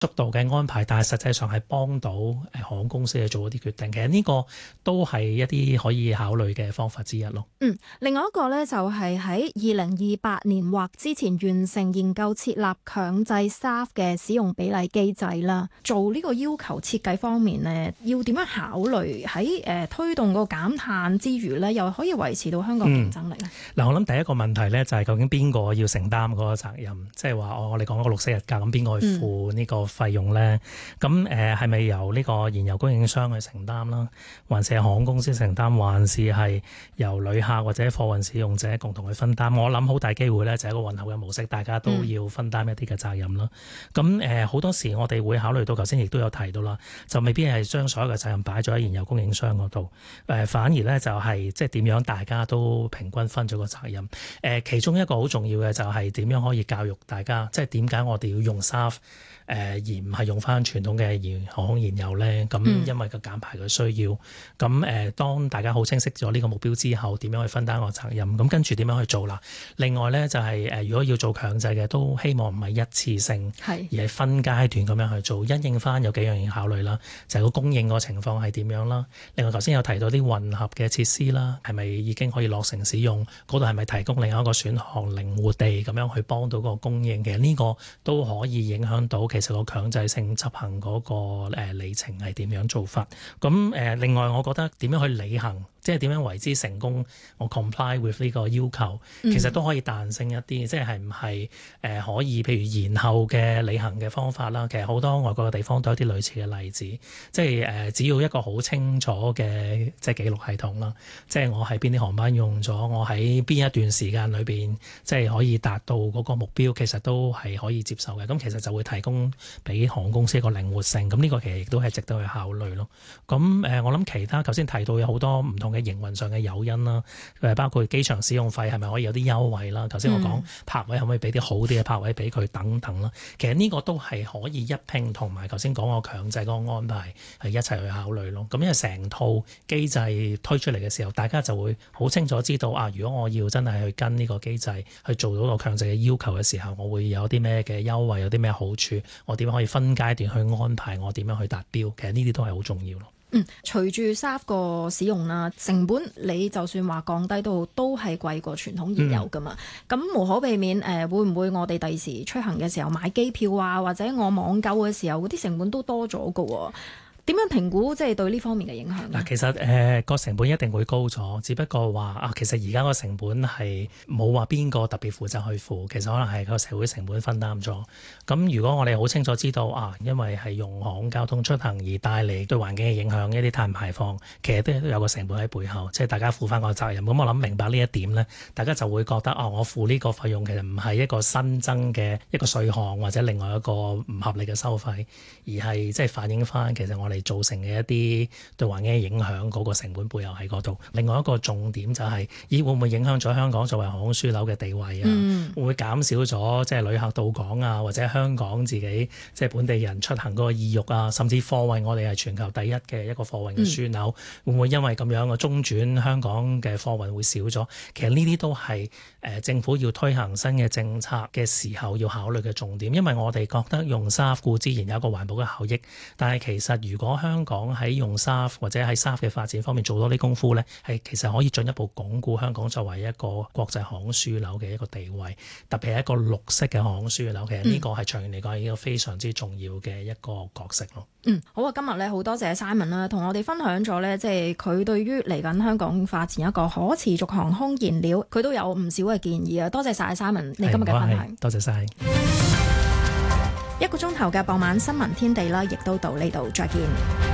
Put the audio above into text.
速度嘅安排，但係實際上係幫到航空公司去做一啲決定。其實呢個都係一啲可以考慮嘅方法之一咯。 另外一個咧就係喺2028年或之前完成研究設立強制 SAF 嘅使用比例機制啦。做呢個要求設計方面呢，要點樣考慮喺推動個減碳之餘呢，又可以維持到香港競爭力咧？ 嗱，我諗第一個問題咧就係究竟邊個要承擔嗰個責任？即係話我哋講嗰個綠色日價，咁邊個去付呢個費用咧？咁係咪由呢個燃油供應商去承擔啦，還是係航空公司承擔，還是係由旅客或者貨運使用者共同去分擔？我諗好大機會咧就係一個混合嘅模式，大家都要分擔一啲嘅責任啦。咁好多時我哋會考慮到，頭先亦都有提到啦，就未必係將所有嘅責任擺咗喺燃油供應商嗰度，反而咧就係即係點樣大家都平均分咗個責任。其中一個好重要嘅就係點樣可以教育大家，即係點解我哋要用 SAF，而唔係用翻傳統嘅航空燃油咧？咁因為個減排嘅需要。咁當大家好清晰咗呢個目標之後，點樣去分擔個責任？咁跟住點樣去做啦？另外咧就係如果要做強制嘅，都希望唔係一次性，而係分階段咁樣去做，因應翻有幾樣嘢考慮啦。就係個供應個情況係點樣啦？另外頭先有提到啲混合嘅設施啦，係咪已經可以落成使用？嗰度係咪提供另外一個選項，靈活地咁樣去幫到個供應嘅？呢個都可以影響到其實個強制性執行嗰個里程係點樣做法。咁另外我覺得點樣去履行，即係點樣為之成功，我 comply with 呢個要求，其實都可以彈性一啲，即係唔係可以譬如延後嘅履行嘅方法啦。其實好多外國嘅地方都有啲類似嘅例子，即係只要一個好清楚嘅即係記錄系統啦，即係我喺邊啲航班用咗，我喺邊一段時間裏邊即係可以達到嗰個目標，其實都係可以接受嘅。咁其實就會提供俾航空公司一個靈活性，咁呢個其實亦都係值得去考慮咯。咁我諗其他頭先提到有好多唔同嘅營運上嘅誘因啦，包括機場使用費係咪可以有啲優惠啦？頭先我講泊位可唔可以俾啲好啲嘅泊位俾佢等等啦。其實呢個都係可以一併同埋頭先講個強制嗰個安排係一齊去考慮咯。咁因為成套機制推出嚟嘅時候，大家就會好清楚知道啊，如果我要真係去跟呢個機制去做到個強制嘅要求嘅時候，我會有啲咩嘅優惠，有啲咩好處，我點樣可以分階段去安排，我點樣去達標。其實呢啲都係好重要咯。 隨住 SAF 個使用啦，成本你就算話降低到都係貴過傳統燃油噶嘛。咁無可避免會唔會我哋第時出行嘅時候買機票啊，或者我網購嘅時候嗰啲成本都多咗噶喎？點樣評估即係對呢方面嘅影響？ 嗱，其實個成本一定會高咗，只不過話其實而家個成本係冇話邊個特別負責去付，其實可能係個社會成本分擔咗。咁如果我哋好清楚知道因為係用航空交通出行而帶嚟對環境嘅影響，一啲碳排放，其實都有個成本喺背後，即係大家負翻個責任。咁我諗明白呢一點呢，大家就會覺得我付呢個費用其實唔係一個新增嘅一個稅項或者另外一個唔合理嘅收費，而係即係反映翻其實我哋造成嘅一啲對環境嘅影響嗰個成本背後喺嗰度。另外一個重點就係會唔會影響咗香港作為航空樞紐嘅地位啊？會唔會減少咗即係旅客到港啊，或者香港自己即係本地人出行嗰個意欲啊？甚至貨運我哋係全球第一嘅一個貨運嘅樞紐，會唔會因為咁樣嘅中轉香港嘅貨運會少咗？其實呢啲都係政府要推行新嘅政策嘅時候要考慮嘅重點。因為我哋覺得用 SAF 固然有一個環保嘅效益，但係其實如果香港喺用 SAF 或者喺 SAF 嘅發展方面做多啲功夫呢，係其實可以進一步鞏固香港作為一個國際航空樞紐嘅一個地位，特別係一個綠色嘅航空樞紐。其實呢個係長遠嚟講係一個非常之重要嘅一個角色咯。 好啊！今日咧好多謝 Simon 啦，同我哋分享咗咧，即係佢對於嚟緊香港發展一個可持續航空燃料，佢都有唔少嘅建議啊！多謝晒 Simon 你今日嘅分享， 多謝晒。 一個鐘頭嘅傍晚新聞天地啦，亦都到呢度，再見。